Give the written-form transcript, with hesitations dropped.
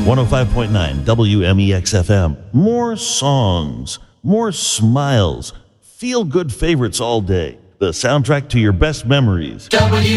105.9 WMEX FM. More songs, more smiles, feel good favorites all day. The soundtrack to your best memories.